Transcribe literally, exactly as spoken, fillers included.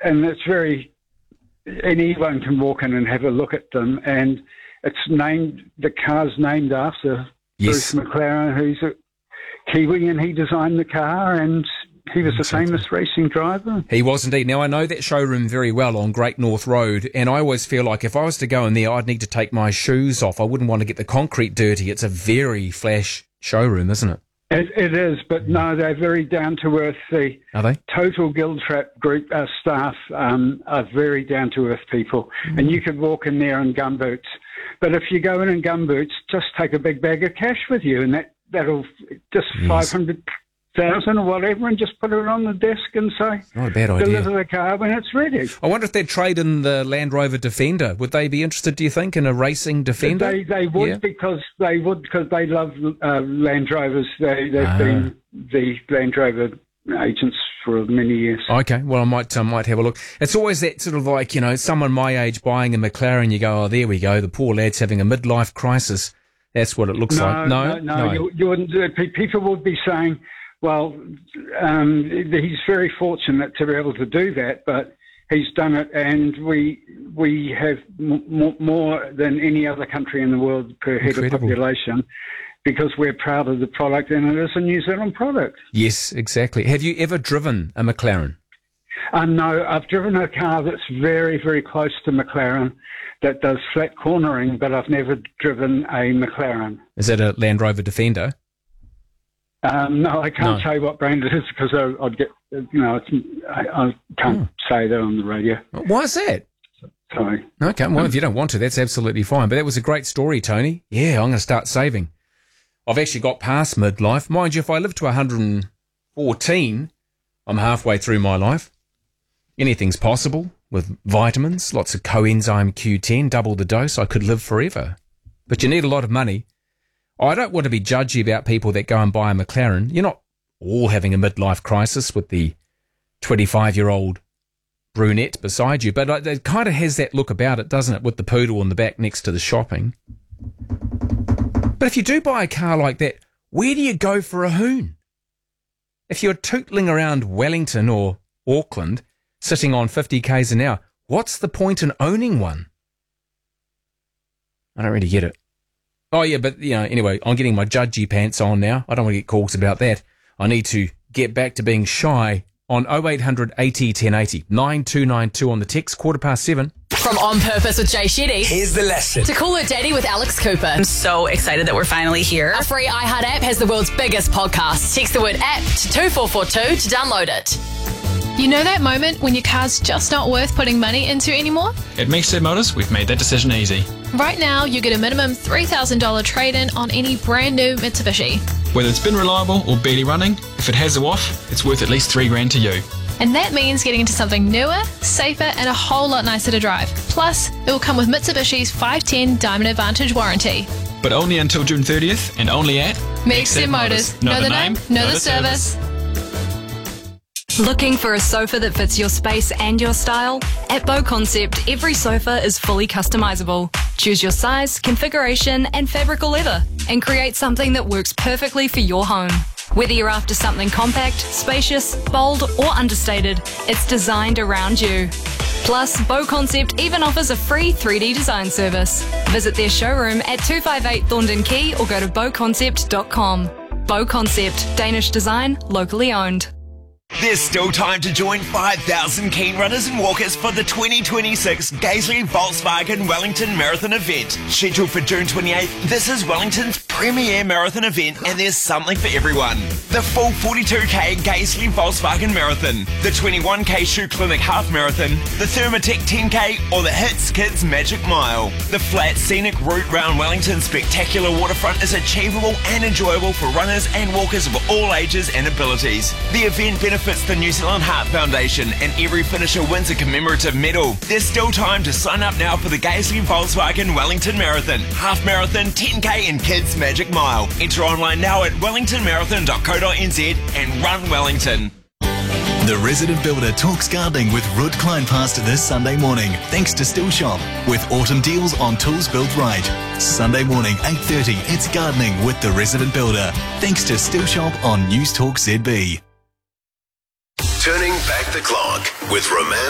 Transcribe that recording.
and it's very, anyone can walk in and have a look at them, and it's named, the car's named after yes. Bruce McLaren, who's a Kiwi, and he designed the car, and he was exactly. a famous racing driver. He was indeed. Now, I know that showroom very well on Great North Road, and I always feel like if I was to go in there, I'd need to take my shoes off. I wouldn't want to get the concrete dirty. It's a very flash showroom, isn't it? It, it is, but no, they're very down-to-earth. The Are they? Total Giltrap group uh, staff um, are very down-to-earth people, mm. and you could walk in there in gumboots. But if you go in in gumboots, just take a big bag of cash with you, and that, that'll just yes. five hundred thousand or whatever, and just put it on the desk and say, not a bad idea. Deliver the car when it's ready. I wonder if they'd trade in the Land Rover Defender. Would they be interested, do you think, in a racing Defender? They they would, yeah. because they would because they love uh, Land Rovers. They, they've ah. been the Land Rover agents for many years. Okay, well, I might I might have a look. It's always that sort of like, you know, someone my age buying a McLaren, you go, oh, there we go, the poor lad's having a midlife crisis. That's what it looks no, like. No, no, no, no. You, you wouldn't do it. People would be saying, well, um, he's very fortunate to be able to do that, but he's done it, and we we have m- more than any other country in the world per head Incredible. of population, because we're proud of the product, and it is a New Zealand product. Yes, exactly. Have you ever driven a McLaren? Uh, no, I've driven a car that's very, very close to McLaren that does flat cornering, but I've never driven a McLaren. Is that a Land Rover Defender? Um, no, I can't no. say what brand it is, because I, I'd get, you know, it's, I, I can't oh. say that on the radio. Why is that? Sorry. Okay, well, if you don't want to, that's absolutely fine. But that was a great story, Tony. Yeah, I'm going to start saving. I've actually got past midlife. Mind you, if I live to one hundred fourteen, I'm halfway through my life. Anything's possible with vitamins, lots of coenzyme Q ten, double the dose. I could live forever. But you need a lot of money. I don't want to be judgy about people that go and buy a McLaren. You're not all having a midlife crisis with the twenty-five-year-old brunette beside you, but it kind of has that look about it, doesn't it, with the poodle in the back next to the shopping. But if you do buy a car like that, where do you go for a hoon? If you're tootling around Wellington or Auckland, sitting on fifty kays an hour, what's the point in owning one? I don't really get it. Oh, yeah, but, you know, anyway, I'm getting my judgy pants on now. I don't want to get calls about that. I need to get back to being shy on oh eight hundred eighty ten eighty. nine two nine two on the text, quarter past seven. From On Purpose with Jay Shetty. Here's the lesson. To Call Her Daddy with Alex Cooper. I'm so excited that we're finally here. A free iHeart app has the world's biggest podcast. Text the word app to two four four two to download it. You know that moment when your car's just not worth putting money into anymore? At Mexted Motors, we've made that decision easy. Right now, you get a minimum three thousand dollars trade-in on any brand new Mitsubishi. Whether it's been reliable or barely running, if it has a waff, it's worth at least three grand to you. And that means getting into something newer, safer, and a whole lot nicer to drive. Plus, it will come with Mitsubishi's five ten Diamond Advantage warranty. But only until June thirtieth, and only at Mexted Motors. Know, know the name, know the service. Looking for a sofa that fits your space and your style? At Bow Concept, every sofa is fully customizable. Choose your size, configuration, and fabric or leather, and create something that works perfectly for your home. Whether you're after something compact, spacious, bold, or understated, it's designed around you. Plus, Bow Concept even offers a free three D design service. Visit their showroom at two five eight Thorndon Quay or go to bow concept dot com. Bow Concept, Danish design, locally owned. There's still time to join five thousand keen runners and walkers for the twenty twenty-six Gaisley Volkswagen Wellington Marathon event. Scheduled for June twenty-eighth, this is Wellington's premier marathon event, and there's something for everyone. The full forty-two k Gaisley Volkswagen Marathon, the twenty-one k Shoe Clinic Half Marathon, the Thermatech ten k, or the Hits Kids Magic Mile. The flat, scenic route round Wellington's spectacular waterfront is achievable and enjoyable for runners and walkers of all ages and abilities. The event benefits the New Zealand Heart Foundation, and every finisher wins a commemorative medal. There's still time to sign up now for the Gaisley Volkswagen Wellington Marathon, Half Marathon, ten k and Kids Magic Mile. Enter online now at wellington marathon dot co dot n z and run Wellington. The Resident Builder talks gardening with Ruud Kleinpast this Sunday morning, thanks to Still Shop, with autumn deals on tools built right. Sunday morning, eight thirty, it's gardening with the Resident Builder, thanks to Still Shop on News Talk Z B. Turning back the clock with Roman